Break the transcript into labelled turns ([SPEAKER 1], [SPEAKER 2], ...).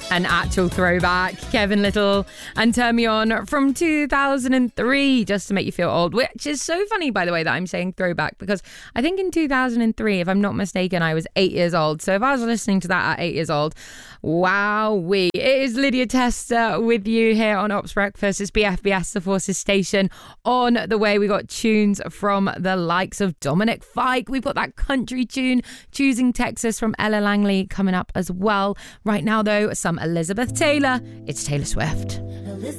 [SPEAKER 1] An actual throwback. Kevin Little and Turn Me On from 2003, just to make you feel old, which is so funny, by the way, that I'm saying throwback, because I think in 2003, if I'm not mistaken, I was 8 years old. So if I was listening to that at 8 years old, wowee. It is Lydia Tester with you here on Ops Breakfast. It's BFBS, the Forces Station. On the way, we got tunes from the likes of Dominic Fike. We've got that country tune, Choosing Texas, from Ella Langley, coming up as well. Right now, though, some Elizabeth Taylor. It's Taylor Swift.